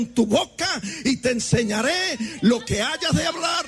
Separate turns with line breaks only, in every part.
tu boca y te enseñaré lo que hayas de hablar.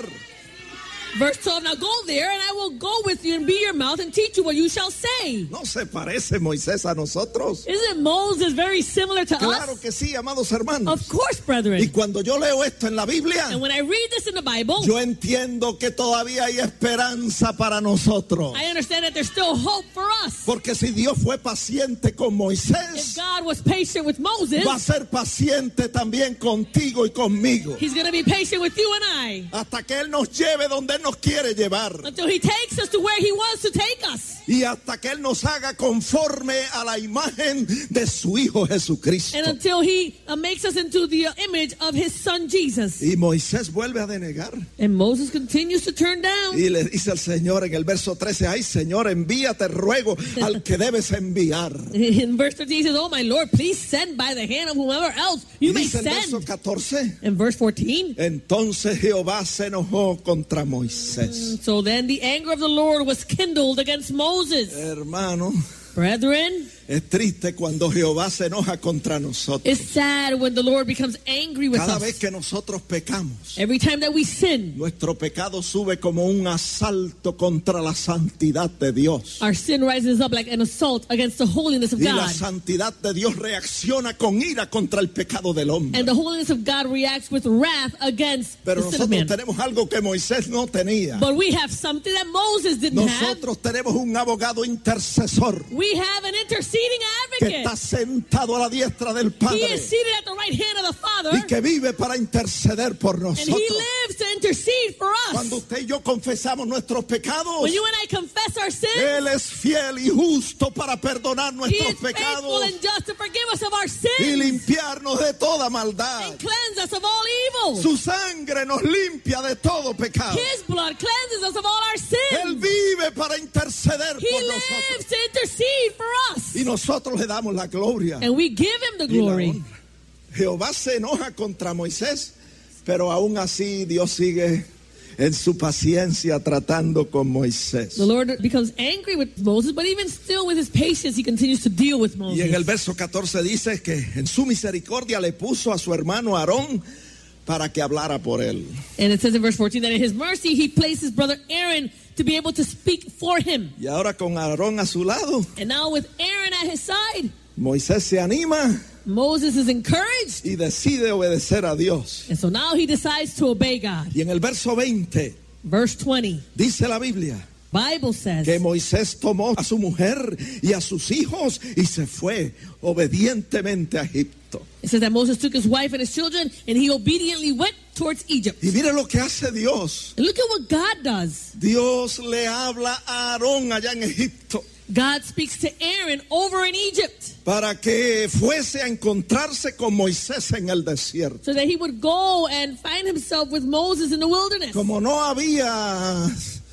Verse 12, now go there, and I will go with you and be your mouth and teach you what you shall say.
¿No se parece Moisés a nosotros?
Isn't Moses very similar to
Claro
us?
que sí, amados hermanos.
Of course, brethren.
Y cuando yo leo esto en la Biblia,
And when I read this in the Bible,
yo entiendo que todavía hay esperanza para nosotros.
I understand that there's still hope for us.
Porque si Dios fue paciente con
If
Moisés,
God was patient with Moses,
va a ser paciente también contigo y conmigo.
He's going to be patient with you and I
Hasta que Él nos lleve donde Él nos quiere llevar.
until He takes us to where He wants to take us.
Y hasta que Él nos haga conforme a la imagen de su Hijo Jesucristo.
And until He makes us into the image of His Son Jesus.
Y Moisés vuelve a denegar.
And Moses continues to turn down.
Y le dice al Señor en el verso 13, ay Señor, envíate ruego al que debes enviar.
In verse 13 he says, oh my Lord, please send by the hand of whomever else
Y
you may
dice el verso
send.
14,
In verse 14,
entonces Jehová se enojó contra Moisés.
so then the anger of the Lord was kindled against Moses.
Hermano,
Brethren,
es triste cuando Jehová se enoja contra nosotros.
it's sad when the Lord becomes angry with
Cada vez
us.
que nosotros pecamos,
Every time that we sin,
nuestro pecado sube como un asalto contra la santidad de Dios.
our sin rises up like an assault against the holiness of
Y la
God.
santidad de Dios reacciona con ira contra el pecado del hombre.
And the holiness of God reacts with wrath against
Pero
the sin of
nosotros
man.
tenemos algo que Moisés no tenía.
But we have something that Moses didn't have.
Nosotros tenemos un abogado intercesor
We have an interceding
que
advocate.
está sentado a la diestra del
He
Padre
is seated at the right hand of the Father.
y que vive para interceder por
And He
nosotros.
lives to intercede for
Cuando
us.
usted y yo confesamos nuestros pecados,
When you and I confess our sins,
Él es fiel y justo para perdonar
He
nuestros
is faithful
pecados
and just to forgive us of our
y
sins
limpiarnos de toda maldad.
and cleanse us of all evil.
Su sangre nos limpia de todo pecado.
His blood cleanses us of all our
Él
sins.
vive para interceder
He
por
lives
nosotros.
to intercede for us.
Y nosotros le damos la gloria.
And we give Him the
y la
glory.
honra. Jehová se enoja contra Moisés, pero aún así Dios sigue en su paciencia tratando con Moisés.
The Lord becomes angry with Moses, but even still with His patience, He continues to deal with
Y en el
Moses.
verso 14 dice que en su misericordia le puso a su hermano Aarón para que hablara por él.
And it says in verse 14 that in His mercy He placed His brother Aaron to be able to speak for him.
Y ahora con Aarón a su lado,
And now with Aaron at his side,
Moisés se anima
Moses is encouraged.
y decide obedecer a Dios.
And so now he decides to obey God.
Y en el verso 20
Verse 20,
dice la Biblia
Bible says,
que Moisés tomó a su mujer y a sus hijos y se fue obedientemente a Egipto.
it says that Moses took his wife and his children and he obediently went towards Egypt.
Y mire lo que hace Dios.
And look at what God does.
Dios le habla a Aarón allá en Egipto
God speaks to Aaron over in Egypt
para que fuese a encontrarse con Moisés en el desierto.
so that he would go and find himself with Moses in the wilderness.
Como no había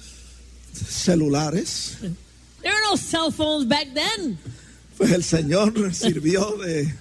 celulares,
There were no cell phones back then.
pues el Señor sirvió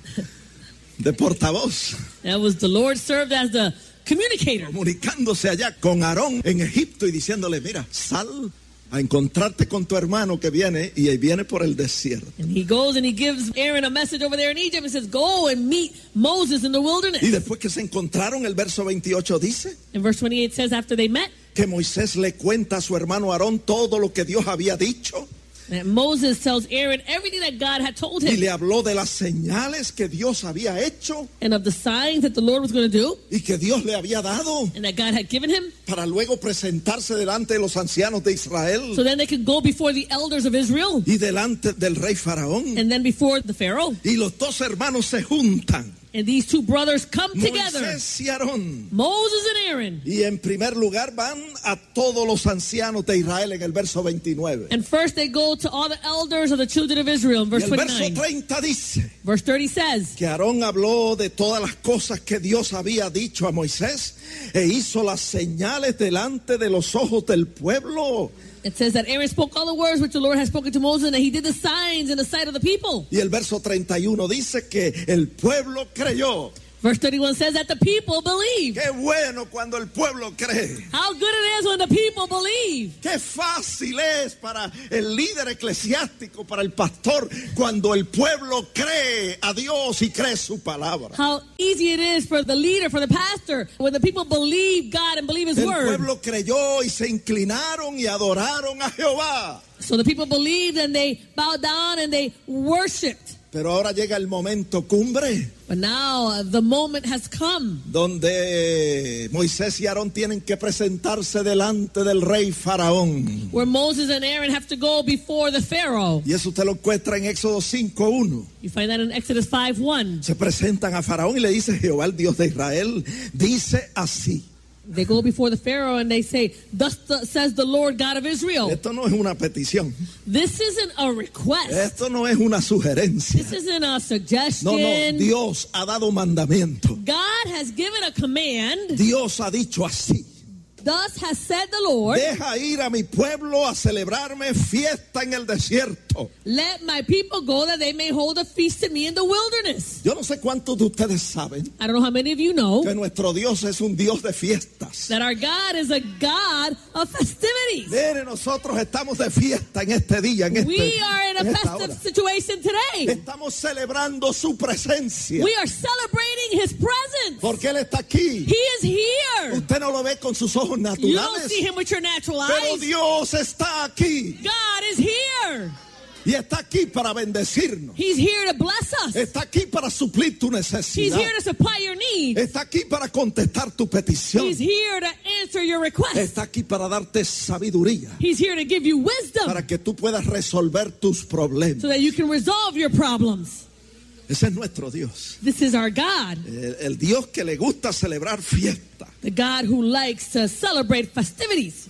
de portavoz,
That was the Lord served as the communicator.
comunicándose allá con Aarón en Egipto y diciéndole, mira, sal a encontrarte con tu hermano que viene y viene por el desierto.
And he goes and he gives Aaron a message over there in Egypt and says, go and meet Moses in the wilderness.
Y después que se encontraron, el verso 28 dice
And verse 28 says after they met,
que Moisés le cuenta a su hermano Aarón todo lo que Dios había dicho
that Moses tells Aaron everything that God had told
y
him
le habló de las señales que Dios había hecho
and of the signs that the Lord was going to do
y que Dios le había dado
and that God had given him
para luego presentarse delante de los ancianos de Israel
so then they could go before the elders of Israel
y delante del rey Faraón.
and then before the Pharaoh.
Y los dos hermanos se juntan,
And these two brothers come together,
Moisés y Aarón.
Moses and Aaron.
Y en primer lugar van a todos los ancianos de Israel en el verso 29.
And first they go to all the elders of the children of Israel in
Y
verse
el verso
29.
30 dice
Verse 30 says,
que Aarón habló de todas las cosas que Dios había dicho a Moisés e hizo las señales delante de los ojos del pueblo.
it says that Aaron spoke all the words which the Lord had spoken to Moses and that he did the signs in the sight of the people.
Y el verso 31 dice que el pueblo creyó
Verse 31 says that the people believe.
Qué bueno cuando el pueblo cree.
How good it is when the people believe.
Qué fácil es para el líder eclesiástico, para el pastor, cuando el pueblo cree a Dios y cree su palabra.
How easy it is for the leader, for the pastor, when the people believe God and believe His
El
word.
pueblo creyó y se inclinaron y adoraron a Jehová.
So the people believed and they bowed down and they worshipped.
Pero ahora llega el momento cumbre,
But now the moment has come
donde Moisés y Aarón tienen que presentarse delante del rey Faraón.
where Moses and Aaron have to go before the Pharaoh.
Y eso usted lo encuentra en Éxodo 5:1.
You find that in Exodus 5:1.
Se presentan a Faraón y le dice: Jehová, el Dios de Israel, dice así.
They go before the Pharaoh and they say, "Thus says the Lord God of Israel."
Esto no es una petición.
This isn't a request.
Esto no es una sugerencia.
This isn't a suggestion.
No, Dios ha dado mandamiento.
God has given a command.
Dios ha dicho así:
Thus has said the Lord,
deja ir a mi pueblo a celebrarme fiesta en el desierto.
let my people go that they may hold a feast to me in the wilderness.
Yo no sé cuántos de ustedes saben
I don't know how many of you know
que nuestro Dios es un Dios de fiestas.
that our God is a God of festivities.
Mire, nosotros estamos de fiesta en este día, en
We are in a
esta
festive
hora.
situation today.
Estamos celebrando su presencia,
We are celebrating His presence.
porque Él está aquí.
He is here.
Usted no lo ve con sus ojos
You don't
naturales,
see Him with your natural
pero
eyes.
Dios está aquí
God is here.
y está aquí para bendecirnos.
He's here to bless us.
Está aquí para suplir tu
He's
necesidad.
here to supply your needs.
Está aquí para contestar tu petición.
He's here to answer your requests.
Está aquí para darte sabiduría,
He's here to give you wisdom
para que tú puedas resolver tus problemas.
so that you can resolve your problems.
Ese es nuestro Dios.
This is our God,
El Dios que le gusta celebrar fiesta.
the God who likes to celebrate festivities.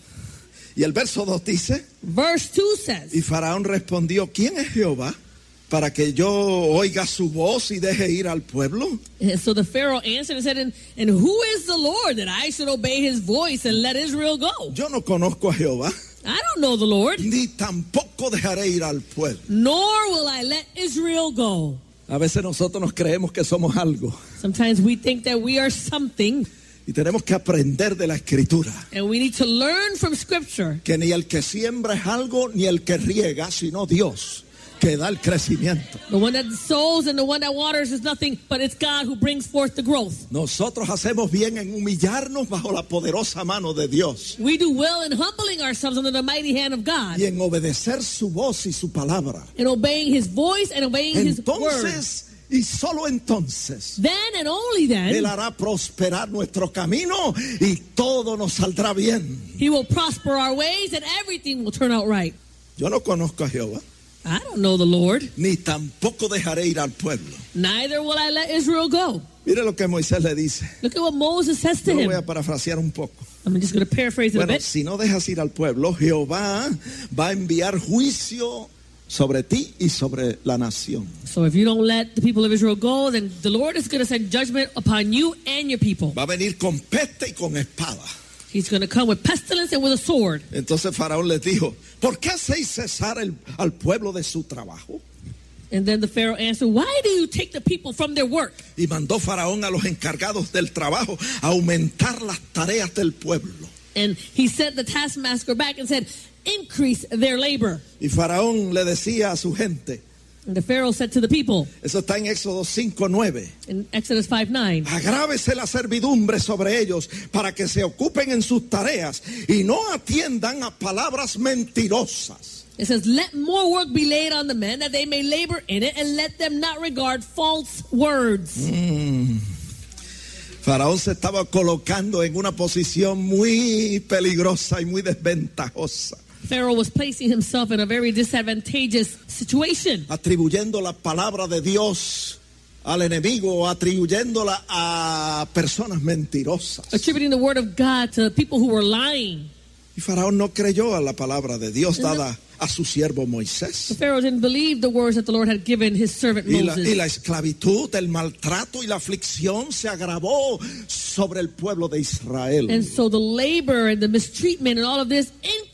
Y el verso 2 dice:
Verse 2 says,
y Faraón respondió: ¿quién es Jehová para que yo oiga su voz y deje ir al pueblo?
and so the Pharaoh answered and said, and who is the Lord that I should obey His voice and let Israel go?
Yo no conozco a Jehová,
I don't know the Lord,
ni tampoco dejaré ir al pueblo.
nor will I let Israel go.
A veces nosotros nos creemos que somos algo
Sometimes we think that we are something,
y tenemos que aprender de la Escritura
and we need to learn from Scripture
que ni el que siembra es algo, ni el que riega, sino Dios que da el crecimiento.
the one that sows and the one that waters is nothing, but it's God who brings forth the growth.
Nosotros hacemos bien en humillarnos bajo la poderosa mano de Dios
We do well in humbling ourselves under the mighty hand of God
y en obedecer su voz y su palabra.
and obeying His voice and obeying His word.
Entonces, y solo entonces,
Then and only
Él
then,
hará prosperar nuestro camino y todo nos saldrá bien.
He will prosper our ways and everything will turn out right.
Yo no conozco a Jehová,
I don't know the Lord,
ni tampoco dejaré ir al pueblo.
neither will I let Israel go.
Mire lo que Moisés le dice.
Look at what Moses says to
Yo lo voy a
him.
parafrasear un poco.
I'm just going to paraphrase it a
Bueno,
bit.
si no dejas ir al pueblo, Jehová va a enviar juicio sobre ti y sobre la nación.
So if you don't let the people of Israel go, then the Lord is going to send judgment upon you and your people.
Va a venir con peste y con espada.
He's going to come with pestilence and with a sword.
Entonces Faraón les dijo: ¿por qué hacéis cesar al pueblo de su trabajo?
And then the Pharaoh answered, why do you take the people from their work?
Y mandó Faraón a los encargados del trabajo a aumentar las tareas del pueblo.
And he sent the taskmaster back and said, increase their labor.
Y Faraón le decía a su gente,
And the Pharaoh said to the people
eso está en Éxodo 5:9,
in Exodus 5:9,
agrávese la servidumbre sobre ellos para que se ocupen en sus tareas y no atiendan a palabras mentirosas.
it says, let more work be laid on the men that they may labor in it, and let them not regard false words.
Faraón se estaba colocando en una posición muy peligrosa y muy desventajosa,
Pharaoh was placing himself in a very disadvantageous situation,
atribuyendo la palabra de Dios al enemigo, atribuyéndola a personas mentirosas.
attributing the word of God to people who were lying.
Y Faraón no creyó a la palabra de Dios dada a su siervo Moisés.
The Pharaoh didn't believe the words that the Lord had given his servant
Y
Moses.
la esclavitud, el maltrato y la aflicción se agravó sobre el pueblo de Israel.
And so the labor and the mistreatment and all of this increased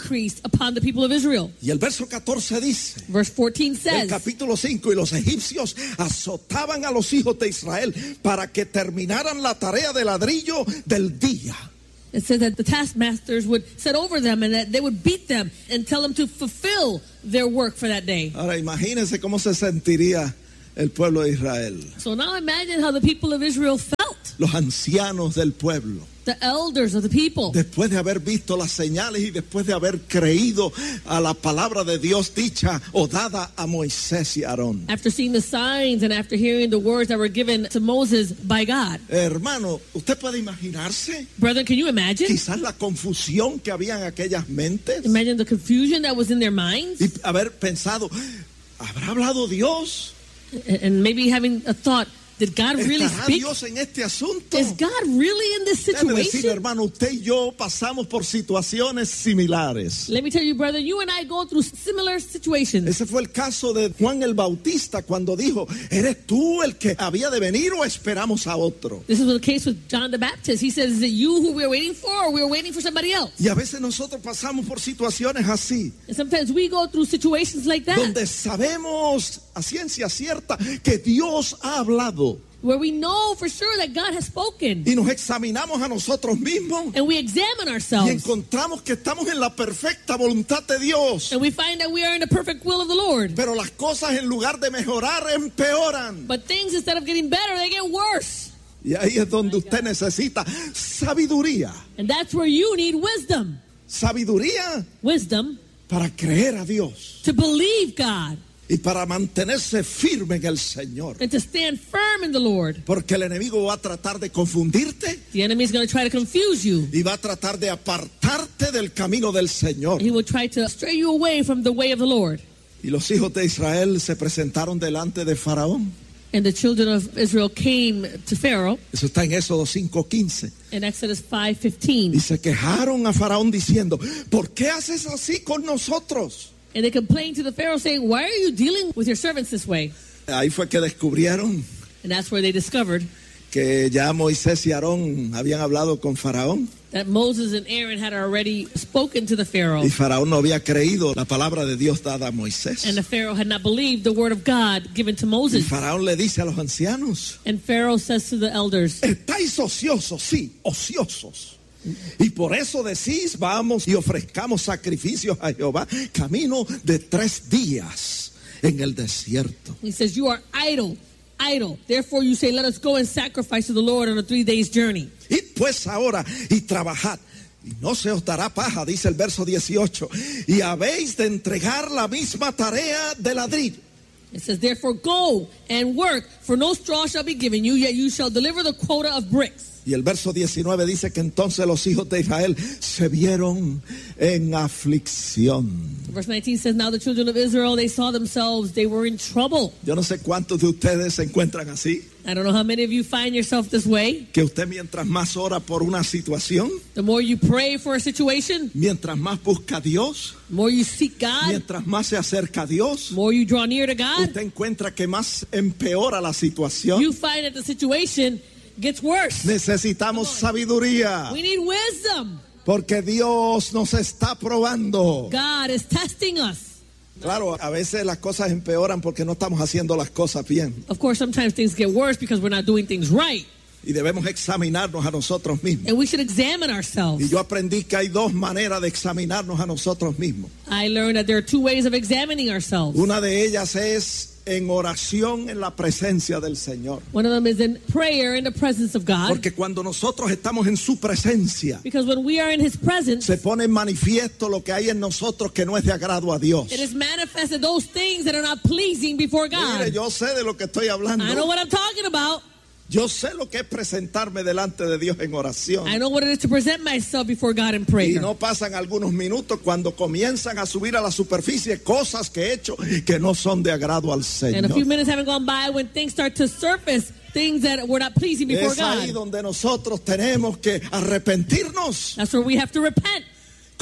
increased upon the people of Israel.
Y el verso 14 dice,
Verse 14
el
says,
capítulo 5, y los egipcios azotaban a los hijos de Israel para que terminaran la tarea de ladrillo del día.
it says that the taskmasters would set over them and that they would beat them and tell them to fulfill their work for that day.
Ahora imagínense cómo se sentiría el pueblo de Israel,
So now imagine how the people of Israel felt,
los ancianos del pueblo,
the elders of the people.
después de haber visto las señales y después de haber creído a la palabra de Dios dicha o dada a Moisés y Aarón.
After seeing the signs and after hearing the words that were given to Moses by God.
Hermano, ¿usted puede imaginarse
Brethren, can you imagine?
quizás la confusión que había en aquellas mentes
Imagine the confusion that was in their minds
y haber pensado, ¿habrá hablado Dios?
and maybe having a thought, did God really
¿Estará
speak?
Dios en este asunto?
Is God really in this
Déjeme decir,
situation?
hermano, usted y yo pasamos por situaciones similares.
Let me tell you, brother, you and I go through similar situations.
Ese fue el caso de Juan el Bautista cuando dijo, ¿eres tú el que había de venir o esperamos a otro?
This is the case with John the Baptist. He says, is it you who we're waiting for or we're waiting for somebody else?
Y a veces nosotros pasamos por situaciones así,
And sometimes we go through situations like that
donde sabemos a ciencia cierta que Dios ha hablado
where we know for sure that God has spoken
y nos examinamos a nosotros mismos
and we examine
y
ourselves
encontramos que estamos en la perfecta voluntad de Dios.
and we find that we are in the perfect will of the Lord.
Pero las cosas en lugar de mejorar empeoran.
But things, instead of getting better, they get worse.
Y ahí es donde usted necesita sabiduría.
And that's where you need wisdom.
Sabiduría
Wisdom
para creer a Dios
to believe God
y para mantenerse firme en el Señor.
and to stand firm in the Lord.
Porque el enemigo va a tratar de confundirte
The enemy is going to try to confuse you.
y va a tratar de apartarte del camino del Señor.
He will try to stray you away from the way of the Lord.
Y los hijos de Israel se presentaron delante de Faraón.
And the children of Israel came to Pharaoh
Eso está en Éxodo 5:15.
in Exodus
Y
5:15.
se quejaron a Faraón diciendo, ¿por qué haces así con nosotros?
And they complained to the Pharaoh saying, why are you dealing with your servants this way?
Ahí fue que descubrieron
And that's where they discovered
que ya Moisés y Aarón habían hablado con Faraón
that Moses and Aaron had already spoken to the Pharaoh.
y Faraón no había creído la palabra de Dios dada a Moisés.
And the Pharaoh had not believed the word of God given to
Y
Moses.
Faraón le dice a los ancianos,
And Pharaoh says to the elders,
estáis ociosos, sí, ociosos. Y por eso decís, vamos y ofrezcamos sacrificios a Jehová, camino de 3 días en el desierto.
he says, you are idle, idle. Therefore you say, let us go and sacrifice to the Lord on a 3 days journey.
Id pues ahora y trabajad. Y no se os dará paja, dice el verso 18. Y habéis de entregar la misma tarea de ladrillo.
It says, therefore go and work, for no straw shall be given you, yet you shall deliver the quota of bricks.
Y el verso 19 dice que entonces los hijos de Israel se vieron en aflicción.
Verse 19 says, now the children of Israel, they saw themselves, they were in trouble.
Yo no sé cuántos de ustedes se encuentran así,
I don't know how many of you find yourself this way.
que usted mientras más ora por una situación,
The more you pray for a situation,
mientras más busca a Dios,
the more you seek God,
mientras más se acerca a Dios,
the more you draw near to God,
usted encuentra que más empeora la situación.
you find that the situation gets worse.
Necesitamos sabiduría,
We need wisdom.
porque Dios nos está probando.
God is testing us.
Claro, a veces las cosas empeoran porque no estamos haciendo las cosas bien.
Of course, sometimes things get worse because we're not doing things right.
Y debemos examinarnos a nosotros mismos.
And we should examine
Y
ourselves.
yo aprendí que hay 2 maneras de examinarnos a nosotros mismos.
I learned that there are 2 ways of examining ourselves.
Una de ellas es en oración en la presencia del Señor.
One of them is in prayer in the presence of God.
Porque cuando nosotros estamos en su presencia,
Because when we are in His presence,
se pone en manifiesto lo que hay en nosotros que no es de agrado a Dios.
it is manifested those things that are not pleasing before
Mire,
God.
yo sé de lo que estoy hablando.
I know what I'm talking about.
Yo sé lo que es presentarme delante de Dios en oración.
I know what it is to present myself before God in
Y
prayer.
no pasan algunos minutos cuando comienzan a subir a la superficie cosas que he hecho que no son de agrado al
And a few
Señor.
minutes haven't gone by when things start to surface, things that were not pleasing before
Es ahí
God.
donde nosotros tenemos que arrepentirnos,
That's where we have to repent,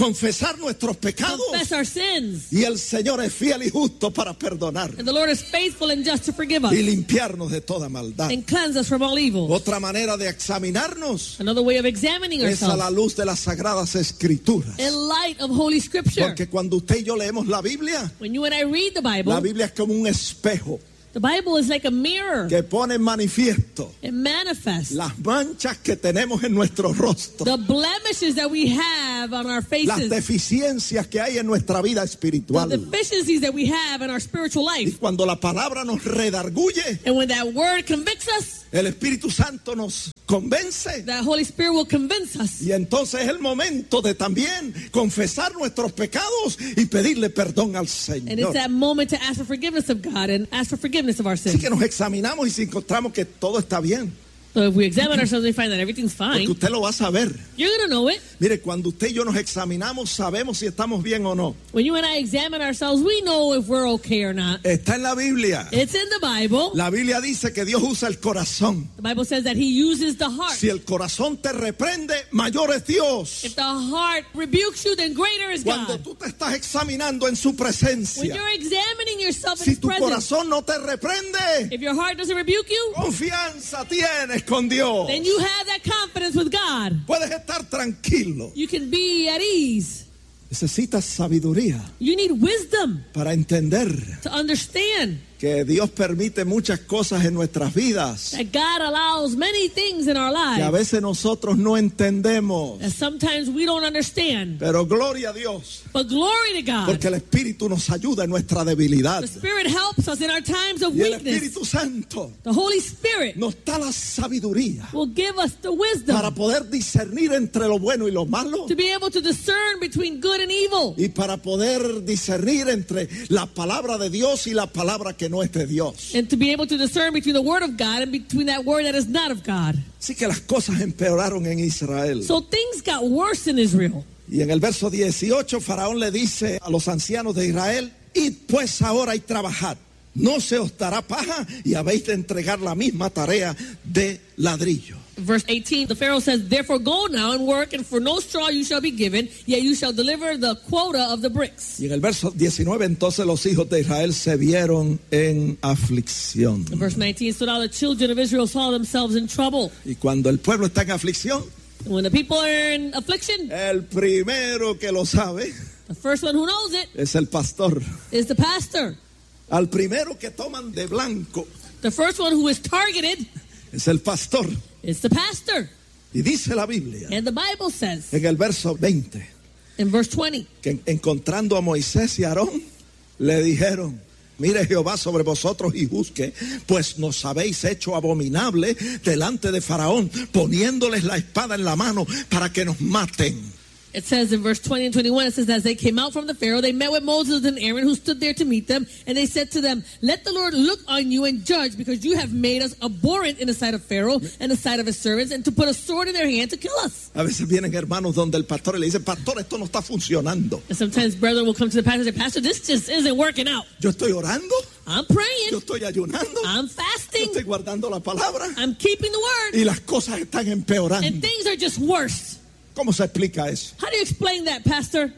confesar nuestros pecados.
confess our sins.
Y el Señor es fiel y justo para perdonar
And the Lord is faithful and just to forgive us
y limpiarnos de toda maldad.
and cleanse us from all evil.
Otra manera de examinarnos
Another way of examining
es a la
ourselves
luz de las sagradas escrituras.
in light of Holy Scripture.
Porque cuando usted y yo leemos la Biblia
When you and I read the
es como un espejo
The Bible is like a mirror.
que pone en manifiesto
It manifests
las manchas que tenemos en nuestro rostro,
the blemishes that we have on our
las
faces,
deficiencias que hay en nuestra vida
the
espiritual.
deficiencies that we have in our spiritual
Y
life.
cuando la palabra nos redarguye,
And when that word convicts us,
el Espíritu Santo nos convence.
that Holy Spirit will convince us.
Y entonces es el momento de también confesar nuestros pecados y pedirle perdón al
And it's
Señor.
that moment to ask for forgiveness of God and ask for forgiveness of our
Así
sins.
que nos examinamos y si encontramos que todo está bien,
So if we examine ourselves, we find that everything's
porque
fine.
usted lo va a saber.
You're going to know it.
Mire, cuando usted y yo nos examinamos, sabemos si estamos bien o no.
When you and I examine ourselves, we know if we're okay or not.
Está en la Biblia.
It's in the Bible.
La Biblia dice que Dios usa el corazón.
The Bible says that He uses the heart.
Si el corazón te reprende, mayor es Dios.
If the heart rebukes you, then greater is
Cuando
God.
tú te estás examinando en su
When
presencia,
you're examining yourself in
si
His
tu
presence,
corazón no te reprende,
if your heart doesn't rebuke you,
confianza tienes con Dios.
then you have that confidence with God.
Puedes estar tranquilo.
You can be at ease.
Necesitas sabiduría
You need wisdom
para entender
to understand
que Dios permite muchas cosas en nuestras vidas
that God allows many things in our
que a
lives
veces nosotros no entendemos.
that sometimes we don't understand.
Pero gloria a Dios,
But glory to God.
porque el Espíritu nos ayuda en nuestra debilidad.
The Spirit helps us in our times of
Y el
weakness.
Espíritu Santo
The Holy Spirit
nos da la sabiduría
will give us the
para
wisdom
poder discernir entre lo bueno y lo malo,
to be able to discern between good and evil,
y para poder discernir entre la palabra de Dios y la palabra que no es de Dios.
and to be able to discern between the Word of God and between that Word that is not of God.
Así que las cosas empeoraron en Israel.
So things got worse in Israel.
Y en el verso 18, Faraón le dice a los ancianos de Israel: id pues ahora y trabajad, no se os dará paja y habéis de entregar la misma tarea de ladrillo.
Verse 18, the Pharaoh says, therefore go now and work, and for no straw you shall be given, yet you shall deliver the quota of the bricks.
Y en el verso 19, entonces los hijos de Israel se vieron en aflicción.
In verse 19, so now the children of Israel saw themselves in trouble.
Y cuando el pueblo está en aflicción,
When the people are in affliction,
el primero que lo sabe
the first one who knows it
es el pastor.
is the pastor.
Al primero que toman de blanco
The first one who is targeted
es el pastor.
is the pastor.
Y dice la Biblia
And the Bible says
en el verso 20
in verse 20,
que encontrando a Moisés y Aarón, le dijeron: mire Jehová sobre vosotros y juzgue, pues nos habéis hecho abominable delante de Faraón, poniéndoles la espada en la mano para que nos maten.
it says in verse 20 and 21, it says, as they came out from the Pharaoh, they met with Moses and Aaron, who stood there to meet them, and they said to them, let the Lord look on you and judge, because you have made us abhorrent in the sight of Pharaoh and the sight of his servants, and to put a sword in their hand to kill us.
A veces vienen hermanos donde el pastor y le dice: pastor, esto no está funcionando.
And sometimes brethren will come to the pastor and say, pastor, this just isn't working out.
Yo estoy orando,
I'm
yo
praying,
estoy ayunando,
I'm
yo
fasting,
estoy guardando la palabra,
I'm keeping the word,
y las cosas están
and
empeorando.
things are just worse.
¿Cómo se explica eso?
How do you explain that, pastor?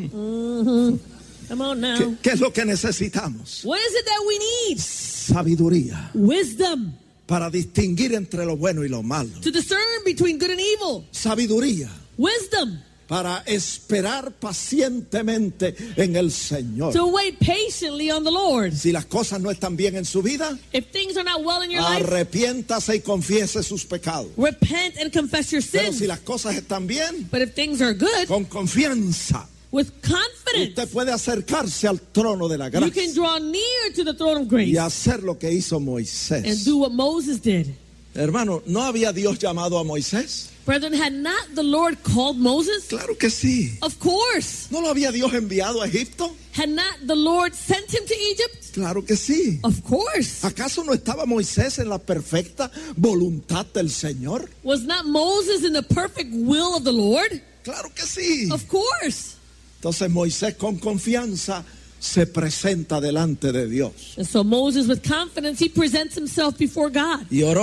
Mhm. Come on now.
¿Qué es lo que necesitamos?
What is it that we need?
Sabiduría
Wisdom
para distinguir entre lo bueno y lo malo.
to discern between good and evil.
Sabiduría
Wisdom
para esperar pacientemente en el Señor.
to wait patiently on the Lord.
Si las cosas no están bien en su vida,
If things are not well in your life,
arrepiéntase y confiese sus pecados.
repent and confess your
Pero
sins.
si las cosas están bien,
But if things are good,
con confianza,
with confidence,
usted puede acercarse al trono de la
you can
gracia
draw near to the throne of grace
y hacer lo que hizo
and
Moisés.
do what Moses did.
Hermano, ¿no había Dios llamado a Moisés?
Brethren, had not the Lord called Moses?
Claro que sí.
Of course.
¿No lo había Dios enviado a Egipto?
Had not the Lord sent him to Egypt?
Claro que sí.
Of course.
¿Acaso no estaba Moisés en la perfecta voluntad del Señor?
Was not Moses in the perfect will of the Lord?
Claro que sí.
Of course.
Entonces Moisés con confianza se presenta delante de Dios
And so Moses, with confidence, he presents himself before God.
y oró.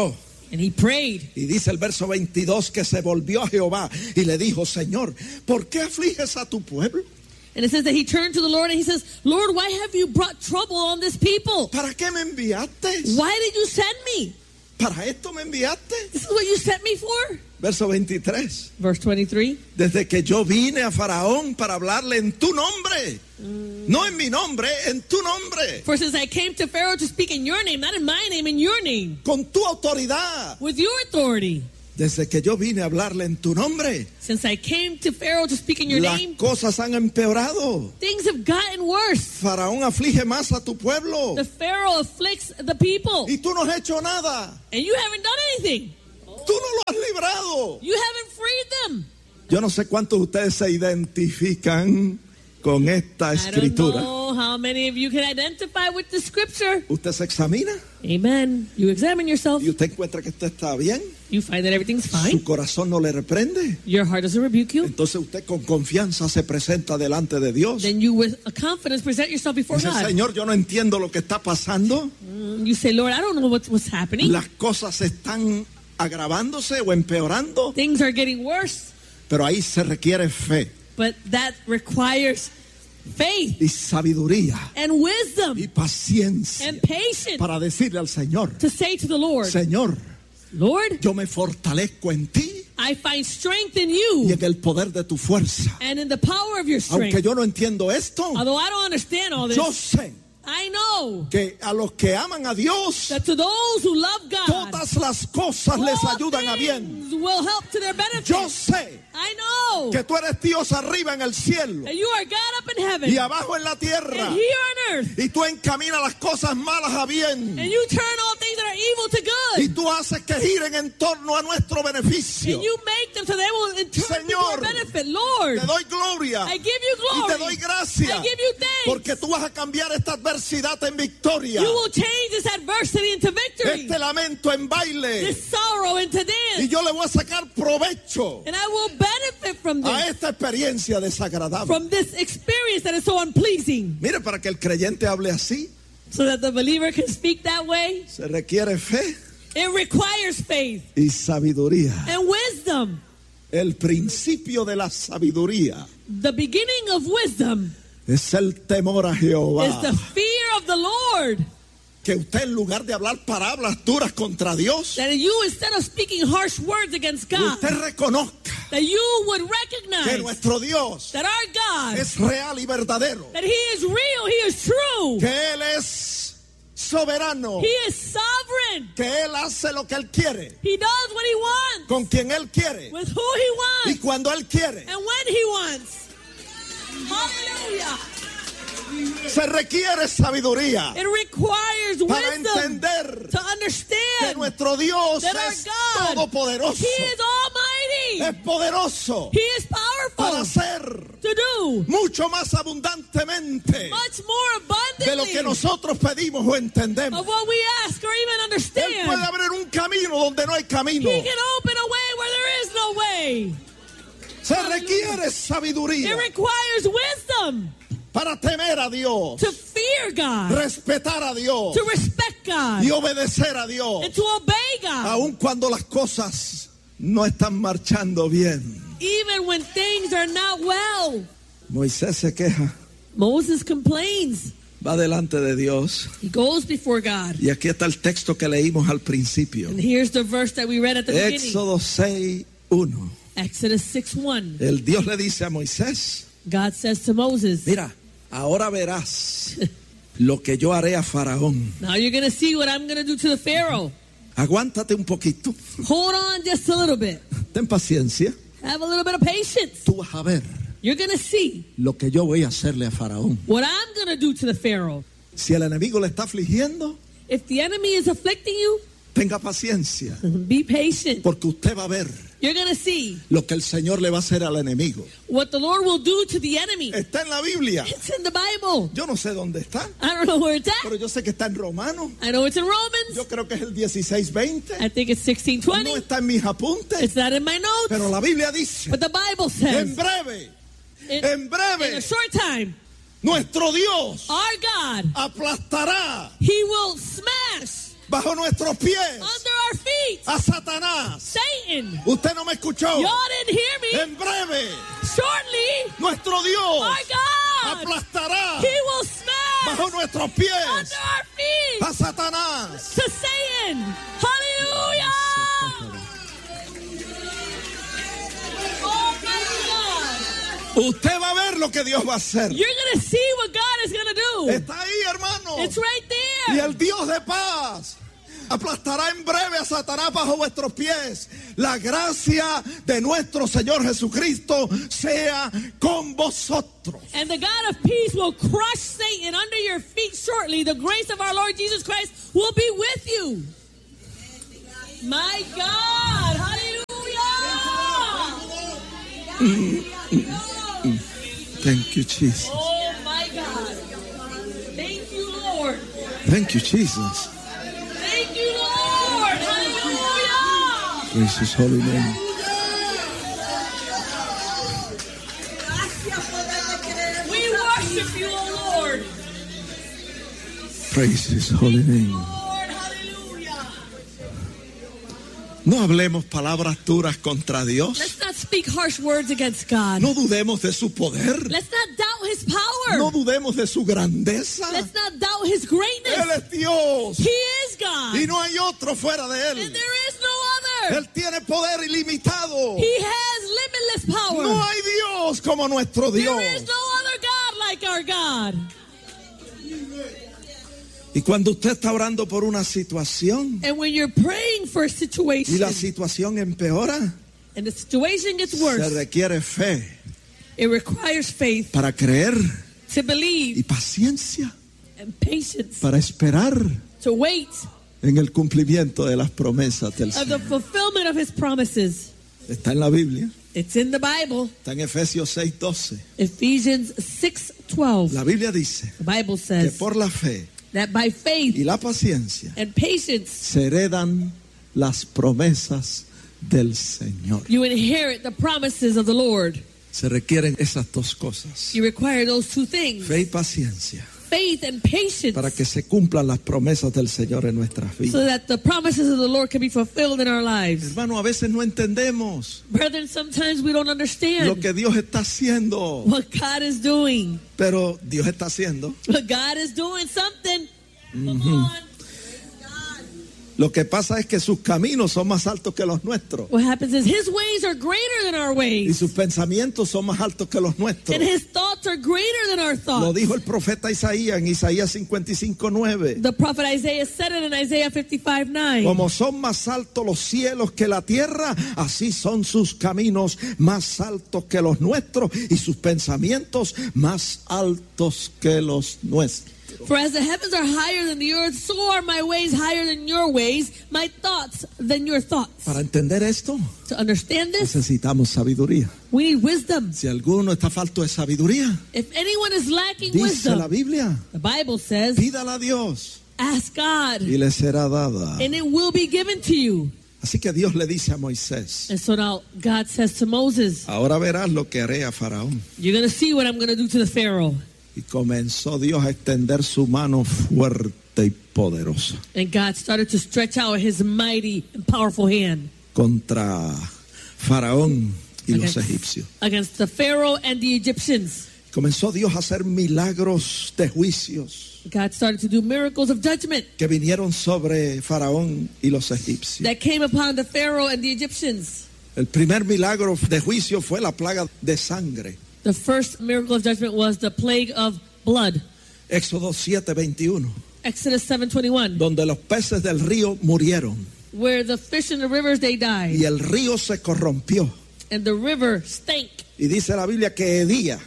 And he prayed.
Y dice el verso 22 que se volvió a Jehová y le dijo, Señor, ¿por qué afliges a tu pueblo?
And it says that he turned to the Lord and he says, Lord, why have you brought trouble on this people?
¿Para qué me enviaste?
Why did you send me?
¿Para esto me enviaste?
This is what you sent me for?
Verso 23.
Verse 23.
Desde que yo vine a Faraón para hablarle en tu nombre. No en mi nombre, en tu nombre.
For since I came to Pharaoh to speak in your name, not in my name, in your name.
Con tu autoridad.
With your authority.
Desde que yo vine a hablarle en tu nombre.
Since I came to Pharaoh to speak in your
Las
name.
cosas han empeorado.
Things have gotten worse.
Faraón aflige más a tu pueblo.
The Pharaoh afflicts the people.
Y tú no has hecho nada.
And you haven't done anything.
Tú no lo has librado.
You haven't freed them.
Yo no sé cuántos de ustedes se identifican con esta
I don't
escritura.
know how many of you can identify with the scripture.
Usted se examina
Amen. You examine yourself.
y usted encuentra que esto está bien.
You find that everything's
Su
fine.
corazón no le reprende.
Your heart doesn't rebuke you.
Entonces usted con confianza se presenta delante de Dios.
Then you with a confidence present yourself before
Dice,
God.
Señor, yo no entiendo lo que está pasando.
You say, Lord, I don't know what's happening.
Las cosas están agravándose o empeorando.
Things are getting worse.
Pero ahí se requiere fe
But that requires faith
y sabiduría
and wisdom
y paciencia
and patience
para decirle al Señor,
to say to the Lord,
Señor,
Lord,
yo me fortalezco en ti
I find strength in
y
you
en el poder de tu fuerza.
and in the power of your
Aunque
strength.
yo no entiendo esto,
Although I don't understand all
yo
this,
sé
I know
que a los que aman a Dios,
that to those who love God,
todas las cosas les
all
ayudan a bien.
things will help to their benefit.
Yo sé
I know
que tú eres Dios arriba en el cielo
that you are God up in heaven
y abajo en la
and
tierra.
here on earth,
Y tú encaminas las cosas malas a bien.
and you turn all things that are evil to
Y
good,
tú haces que giren en torno a nuestro beneficio.
and you make them so they will in turn to
Señor,
your benefit. Lord,
Te doy gloria
I give you
y
glory.
te doy gracia
I give you thanks.
porque tú vas a cambiar esta adversidad en victoria,
You will change this adversity into victory,
este lamento en baile,
this sorrow into
y
dance,
yo le voy a sacar provecho
and I will benefit from
a
this,
esta experiencia desagradable.
from this experience that is so unpleasing.
Mire, para que el creyente hable así,
So that the believer can speak that way,
se requiere fe
it requires faith
y sabiduría.
and wisdom.
El principio de la sabiduría
The beginning of wisdom
es el temor a Jehová.
is the fear of the Lord.
Que usted, en lugar de hablar palabras duras contra Dios,
That you, instead of speaking harsh words against God,
usted reconozca
that you would
que
recognize
nuestro Dios
that our God,
es real y verdadero,
that He is real, He is true,
que Él es soberano,
He is sovereign,
que Él hace lo que Él quiere,
He does what He wants,
con quien Él quiere
with who He
y
wants,
cuando Él quiere.
and when He wants. Hallelujah.
Se requiere saburía
It requires
para
wisdom
entender
to
que
understand
nuestro Dios
that our
es
God,
todopoderoso,
He is almighty,
es poderoso
He is
para
powerful
hacer
to do
mucho más abundantemente
much more
de lo que
abundantly
nosotros pedimos o entendemos.
of what we ask or even
Él
understand.
puede abrir un camino donde no hay camino.
He can open a way where there is no way.
Se requiere
It
sabiduría
requires wisdom
para temer a Dios,
to fear God,
respetar a Dios
to respect God,
y obedecer a Dios,
and to obey God,
aun cuando las cosas no están marchando bien.
even when things are not well.
Moisés se queja,
Moses complains.
va delante de Dios.
He goes before God.
Y aquí está el texto que leímos al principio.
And here's the verse that we read at the beginning.
Éxodo 6:1.
Exodus 6:1.
El Dios le dice a Moisés,
God says to Moses,
mira, ahora verás lo que yo haré a Faraón.
now you're going to see what I'm going to do to the Pharaoh.
Aguántate un poquito,
Hold on just a little bit.
ten paciencia.
Have a little bit of patience.
Tú vas a ver
You're going to see
lo que yo voy a hacerle a Faraón.
what I'm going to do to the Pharaoh.
Si el enemigo le está afligiendo,
If the enemy is afflicting you,
tenga paciencia,
be patient.
porque usted va a ver
You're going to see
lo que el Señor le va a hacer al enemigo.
what the Lord will do to the enemy.
Está en la Biblia.
It's in the Bible.
Yo no sé dónde está,
I don't know where it's at.
pero yo sé que está en Romanos.
I know it's in Romans.
Yo creo que es el 16:20.
I think it's
No
16:20.
está en mis apuntes,
It's not in my notes.
pero la Biblia dice,
But the Bible
en
says
breve,
in
en breve,
a short time,
nuestro Dios
our God,
aplastará
He will smash
bajo nuestros pies
under our feet feet.
a Satanás.
Satan.
Usted no me escuchó.
Y'all didn't hear me.
En breve,
Shortly,
nuestro Dios
our God,
aplastará
He will smash
bajo nuestros pies
under our feet
a Satanás.
to Satan. Hallelujah. Oh my God.
Usted va a ver lo que Dios va a hacer.
You're going to see what God is going to do.
Está ahí, hermano.
It's right
Y
there.
el Dios de paz aplastará en breve a Satanás bajo vuestros pies. La gracia de nuestro Señor Jesucristo sea con vosotros.
And the God of peace will crush Satan under your feet shortly. The grace of our Lord Jesus Christ will be with you. My God. Hallelujah.
Thank you, Jesus.
Oh my God. Thank you, Lord.
Thank you, Jesus.
Thank you, Lord. Hallelujah.
Praise His holy name.
We worship you, O Lord.
Praise His holy name.
Lord, hallelujah.
No hablemos palabras duras contra Dios.
Let's not speak harsh words against God.
No dudemos de su poder.
Let's not doubt His power.
No dudemos de su grandeza.
Let's not doubt His
Él
greatness.
es Dios.
He is God.
Y no hay otro fuera de
And
Él.
there is no other.
Él tiene poder ilimitado.
He has limitless power.
No hay Dios como nuestro Dios.
There is no other God like our God.
Y cuando usted está orando por una situación
And when you're praying for a
y
situation
la situación empeora,
and the situation gets
se
worse,
requiere fe
it requires faith
para creer
to believe
y paciencia
and patience
para esperar
to wait
en el cumplimiento de las promesas del
of the
Señor.
fulfillment of His promises.
Está en la Biblia,
It's in the Bible.
está en Efesios 6:12.
Ephesians 6:12.
La Biblia dice
The Bible
que
says
por la fe
that by
y
faith
la paciencia
and patience
se heredan las promesas del Señor.
you inherit the promises of the Lord.
Se requieren esas dos cosas,
You require those two things,
fe y paciencia,
faith and patience,
para que se cumplan las promesas del Señor en nuestras
so
vidas.
that the promises of the Lord can be fulfilled in our lives.
Hermano, a veces no entendemos
Brethren, sometimes we don't
lo
understand
que Dios está haciendo,
what God is doing.
pero Dios está haciendo.
But God is doing something. Come on.
Lo que pasa es que sus caminos son más altos que los nuestros
What happens is His ways are greater than our
y
ways.
sus pensamientos son más altos que los nuestros.
And His thoughts are greater than our
Lo
thoughts.
dijo el profeta Isaías en Isaías 55:9.
The prophet Isaiah said it in Isaiah 55:9.
Como son más altos los cielos que la tierra, así son sus caminos más altos que los nuestros y sus pensamientos más altos que los nuestros.
For as the heavens are higher than the earth, so are my ways higher than your ways, my thoughts than your thoughts.
Para entender esto,
To understand this,
necesitamos sabiduría.
we need wisdom.
Si alguno está falto de sabiduría,
If anyone is lacking
dice la
wisdom,
Biblia,
the Bible says,
pídala a Dios
ask God,
y le será dada.
and it will be given to you.
Así que Dios le dice a Moisés,
And so now God says to Moses,
ahora verás lo que haré a Faraón.
you're going to see what I'm going to do to the Pharaoh.
Y comenzó Dios a extender su mano fuerte y poderosa
And God started to stretch out His mighty and powerful hand
contra Faraón y los
against,
egipcios.
against the Pharaoh and the Egyptians.
Comenzó Dios a hacer milagros de juicios
God started to do miracles of judgment
que vinieron sobre Faraón y los egipcios.
that came upon the Pharaoh and the Egyptians.
El primer milagro de juicio fue la plaga de sangre.
The first miracle of judgment was the plague of blood.
Éxodo 7:21,
Exodus 7:21,
donde los peces del río murieron
where the fish in the rivers, they died,
y el río se corrompió.
and the river stank.
Y dice la Biblia que hedía.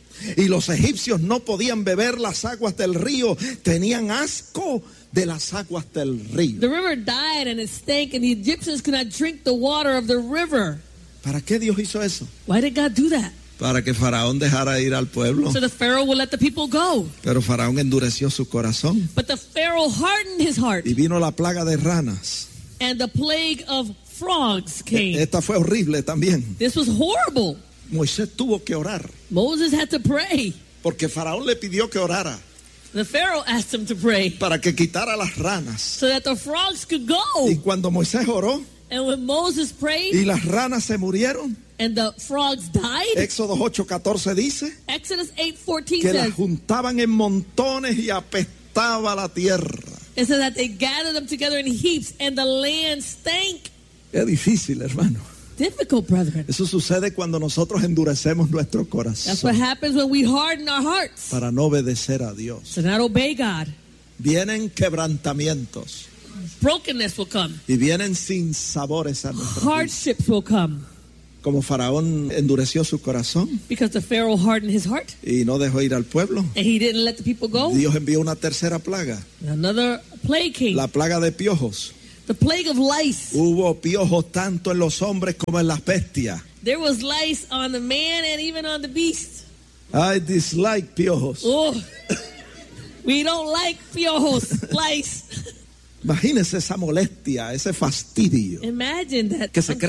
Y los egipcios no podían beber las aguas del río, tenían asco de las aguas del río.
The river died and it stank, and the Egyptians could not drink the water of the river.
¿Para qué Dios hizo eso?
Why did God do that?
Para que Faraón dejara ir al pueblo.
So the Pharaoh would let the people go.
Pero Faraón endureció su corazón
But the Pharaoh hardened his heart,
y vino la plaga de ranas.
and the plague of frogs came.
Esta fue horrible también.
This was horrible.
Moisés tuvo que orar
Moses had to pray
porque Faraón le pidió que orara.
The Pharaoh asked him to pray
para que quitara las ranas.
so that the frogs could go.
Y cuando Moisés oró
And when Moses prayed
y las ranas se murieron,
and the frogs died,
Éxodo 8:14 dice
Exodus 8:14
que las
says,
juntaban en montones y apestaba la tierra.
it says that they gathered them together in heaps and the land stank.
Es difícil, hermano.
Difficult, brethren.
Eso sucede cuando nosotros endurecemos nuestro
That's what
corazón
happens when we harden our hearts
para no obedecer a Dios.
to not obey God.
Vienen quebrantamientos
Brokenness will come.
y vienen sin sabores a nuestra vida.
Hardships will come
Como Faraón endureció su corazón
because the Pharaoh hardened his heart
y no dejó ir al pueblo,
and he didn't let the people go.
Dios envió una tercera plaga,
Another plague came,
la plaga de piojos.
the plague of lice.
Hubo piojos tanto en los hombres como en las bestias.
There was lice on the man and even on the beast.
I dislike piojos.
Oh, we don't like piojos, lice.
Imagínese esa molestia, ese fastidio
Imagine that.
que se cree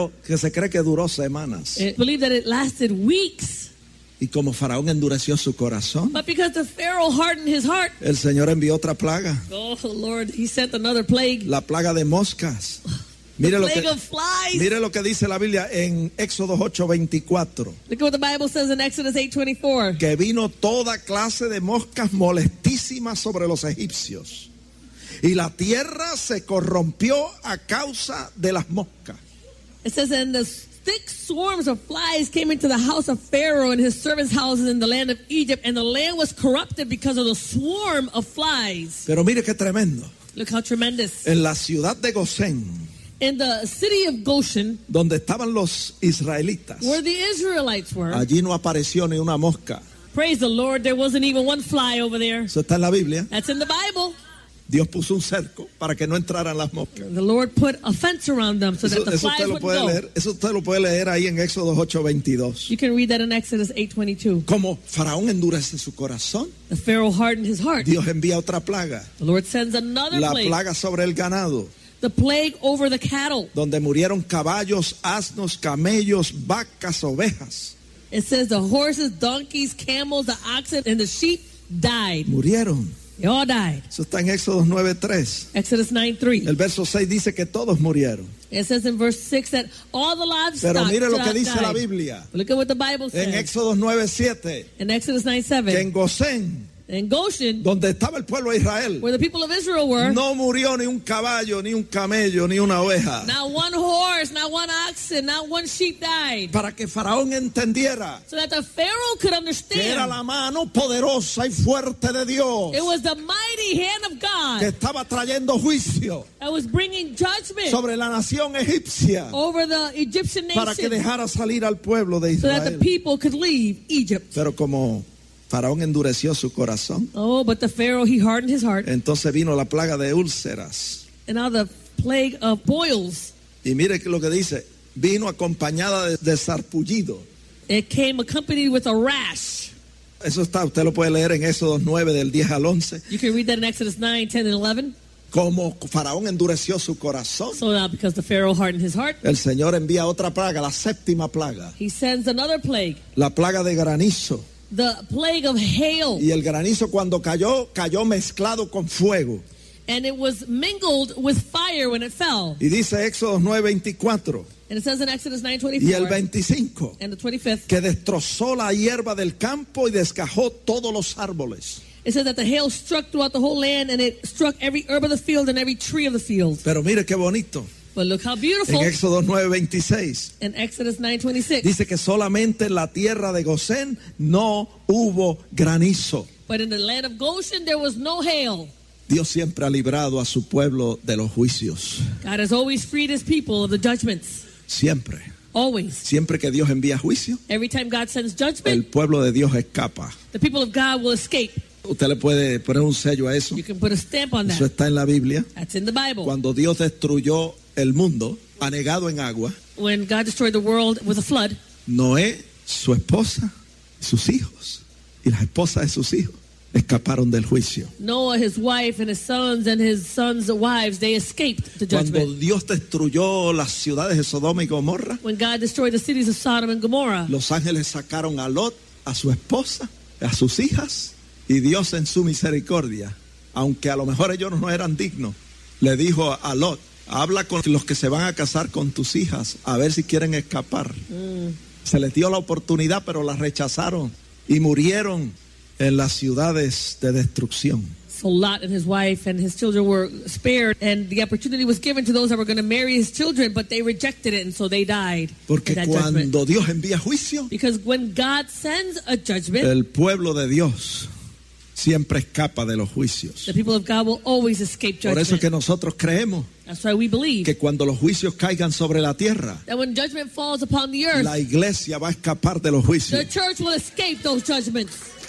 que duró semanas.
Believe that it lasted weeks.
Y como Faraón endureció su corazón,
But because the Pharaoh hardened his heart,
el Señor envió otra plaga,
oh Lord, he sent another plague.
la plaga de moscas. Mire lo
Plague of flies.
mire lo que dice la Biblia en Éxodo 8:24,
Look at what the Bible says in Exodus 8:24.
que vino toda clase de moscas molestísimas sobre los egipcios. Y la tierra se corrompió a causa de las moscas.
It says, and the thick swarms of flies came into the house of Pharaoh and his servants' houses in the land of Egypt, and the land was corrupted because of the swarm of flies.
Pero mire qué tremendo.
Look how tremendous.
En la ciudad de Gosén,
In the city of Goshen,
donde estaban los israelitas,
where the Israelites were,
allí no apareció ni una mosca.
praise the Lord, there wasn't even one fly over there.
Eso está en la Biblia.
That's in the Bible.
Dios puso un cerco para que no entraran las moscas.
The Lord put a fence around them so that the
Eso
flies
usted lo
would
puede
go.
leer. Eso usted lo puede leer ahí en Éxodo 8:22.
You can read that in Exodus 8:22.
Como Faraón endurece su corazón,
The Pharaoh hardened his heart.
Dios envía otra plaga,
The Lord sends another
la
plague.
plaga sobre el ganado,
The plague over the cattle.
donde murieron caballos, asnos, camellos, vacas, ovejas.
It says the horses, donkeys, camels, the oxen, and the sheep died.
Murieron.
They all died.
Eso está en Éxodo 9:3.
Exodus 9:3.
El verso 6 dice que todos murieron.
It says in verse 6 that all the livestock
Pero mire lo que dice la
died.
Biblia.
Look at what the Bible
En
says.
Éxodo 9:7,
In Exodus
que
9:7.
en Gosén,
In Goshen,
donde estaba el pueblo de Israel,
where the people of Israel were,
no murió ni un caballo, ni un camello, ni una oveja.
not one horse, not one oxen, not one sheep died.
Para que Faraón entendiera
So that the Pharaoh could
que era
understand
la mano poderosa y fuerte de Dios
it was the mighty hand of
que
God
estaba trayendo juicio
that was bringing judgment
sobre la nación egipcia
over the Egyptian
para que
nation
dejara salir al pueblo de
so that the
Israel.
people could leave Egypt.
Pero como Faraón endureció su corazón,
Oh, but the Pharaoh, he hardened his heart.
entonces vino la plaga de úlceras.
And now the plague of boils,
Y mire que lo que dice, vino acompañada de sarpullido.
it came accompanied with a rash.
Eso está, usted lo puede leer en Éxodo 9 del 10 al 11.
You can read that in Exodus 9, 10, and 11.
Como Faraón endureció su corazón,
So now because the Pharaoh hardened his heart,
el Señor envía otra plaga, la séptima plaga,
he sends another plague,
la plaga de granizo.
the plague of hail.
Y el granizo cuando cayó, cayó mezclado con fuego.
And it was mingled with fire when it fell.
Y dice Éxodo 9:24
And it says in Exodus
y el
9:24
25
and the 25th,
que destrozó la hierba del campo y desgajó todos los árboles.
it says that the hail struck throughout the whole land and it struck every herb of the field and every tree of the field.
Pero mire qué bonito.
But look how
En
beautiful.
Éxodo 9:26
In Exodus 9:26.
dice que solamente en la tierra de Gosén no hubo granizo.
But in the land of Goshen, there was no hail.
Dios siempre ha librado a su pueblo de los juicios.
God has always freed his people of the judgments.
Siempre.
Always.
Siempre que Dios envía juicio,
Every time God sends
el
judgment,
pueblo de Dios escapa.
the people of God will escape.
Usted le puede poner un sello a eso.
You can put a stamp on
Eso
that.
está en la Biblia.
That's in the Bible.
Cuando Dios destruyó el mundo, anegado en agua,
When God destroyed the world with a flood,
Noé, su esposa, sus hijos y las esposas de sus hijos escaparon del juicio.
Noah, his wife, and his sons' wives, they escaped the
Cuando
judgment.
Dios destruyó las ciudades de Sodoma y Gomorra,
When God destroyed the cities of Sodom and Gomorrah,
los ángeles sacaron a Lot, a su esposa, a sus hijas Y Dios en su misericordia, aunque a lo mejor ellos no eran dignos, le dijo a Lot, habla con los que se van a casar con tus hijas, a ver si quieren escapar. Se les dio la oportunidad, pero la rechazaron y murieron en las ciudades de destrucción.
So Lot and his wife and his children were spared, and the opportunity was given to those that were going to marry his children, but they rejected it, and so they died.
Porque
in that judgment.
cuando Dios envía juicio,
Because when God sends a judgment,
el pueblo de Dios siempre escapa de los juicios.
the people of God will always escape
Por
judgment.
eso es que nosotros creemos
That's why we believe
que cuando los juicios caigan sobre la tierra,
that when judgment falls upon the earth,
la iglesia va a escapar de los juicios.
the church will escape those judgments.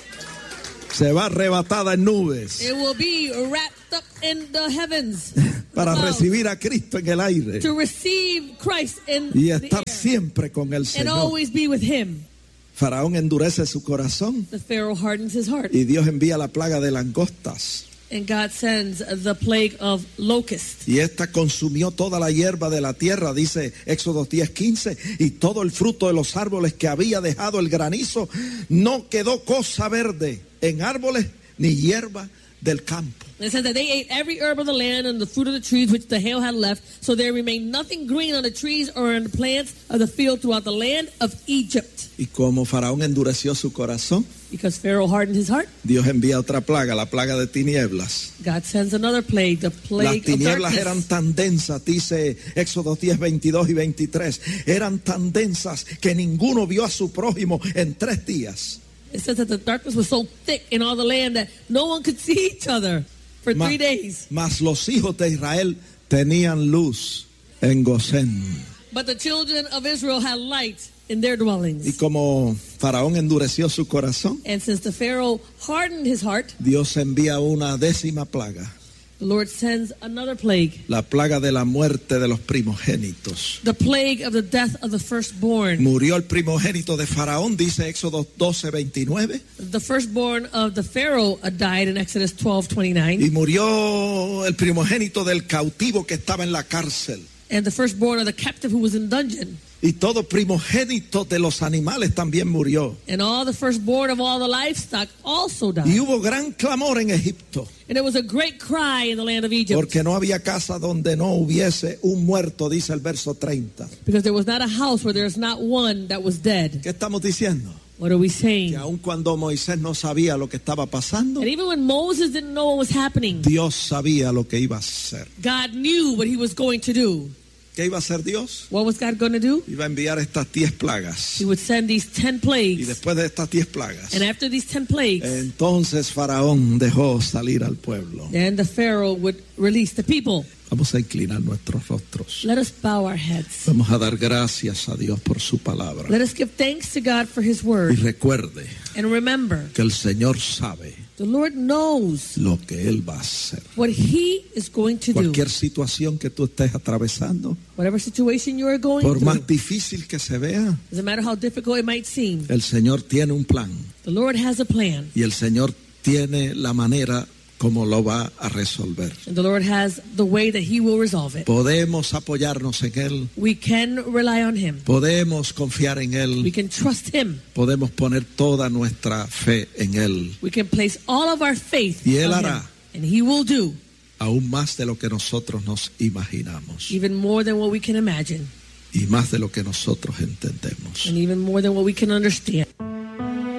Se va arrebatada en nubes
It will be wrapped up in the heavens
para
the clouds,
recibir a Cristo en el aire
to receive Christ in
y
the
estar
air
siempre con el
and
Señor.
always be with Him.
Faraón endurece su corazón
The Pharaoh hardens his heart,
y Dios envía la plaga de langostas.
and God sends the plague of locusts.
Y esta consumió toda la hierba de la tierra, dice Éxodo 10:15, y todo el fruto de los árboles que había dejado el granizo, no quedó cosa verde en árboles ni hierba del campo.
And it says that they ate every herb of the land and the fruit of the trees which the hail had left, so there remained nothing green on the trees or on the plants of the field throughout the land of Egypt.
Y como Faraón endureció su corazón,
Because Pharaoh hardened his heart,
Dios envía otra plaga, la plaga de tinieblas.
God sends another plague, the
Las
plague of
tinieblas eran
darkness.
tan densas, dice Éxodo 10:22 y 23, eran tan densas que ninguno vio a su prójimo en 3 días.
It says that the darkness was so thick in all the land that no one could see each other for 3 days.
Mas los hijos de Israel tenían luz en Gosén.
But the children of Israel had light in their
Y
dwellings.
como Faraón endureció su corazón,
And since the Pharaoh hardened his heart,
Dios envía una 10ª plaga,
the Lord sends another plague,
la plaga de la muerte de los primogénitos.
the plague of the death of the firstborn.
Murió el primogénito de Faraón, dice Éxodo 12:29,
The firstborn of the Pharaoh died in Exodus 12:29,
y murió el primogénito del cautivo que estaba en la cárcel.
and the firstborn of the captive who was in dungeon,
Y todo primogénito de los animales también murió.
and all the firstborn of all the livestock also
Y
died.
hubo gran clamor en Egipto,
And there was a great cry in the land of Egypt,
porque no había casa donde no hubiese un muerto, dice el verso 30.
because there was not a house where there's not one that was dead.
¿Qué estamos diciendo?
What are we saying?
Que aun cuando Moisés no sabía lo que estaba pasando,
And even when Moses didn't know what was happening,
Dios sabía lo que iba a hacer.
God knew what he was going to do.
¿Qué iba a hacer Dios?
What was God going to do?
Iba a enviar estas 10 plagas.
He would send these 10
Y
plagues.
después de estas 10 plagas,
And after these 10 plagues,
entonces Faraón dejó salir al pueblo.
then the Pharaoh would release the people.
Vamos a inclinar nuestros rostros.
Let us bow our heads.
Vamos a dar gracias a Dios por su palabra.
Let us give thanks to God for his
Y
word.
recuerde
And remember,
que el Señor sabe
the Lord knows
lo que Él va a hacer.
what he is going to do.
Cualquier situación que tú estés atravesando,
Whatever situation you are going
por
through,
más difícil que se vea,
doesn't matter how difficult it might seem,
el Señor tiene un plan
the Lord has a plan.
y el Señor tiene la manera como lo va a resolver.
And the Lord has the way that he will resolve it.
Podemos apoyarnos en Él,
We can rely on him.
podemos confiar en
We
Él,
can trust him.
podemos poner toda nuestra fe en Él,
We can place all of our faith
Y Él
on
hará.
him. And he will do
aún más de lo que nosotros nos imaginamos
even more than what we can imagine
y más de lo que nosotros entendemos.
and even more than what we can understand.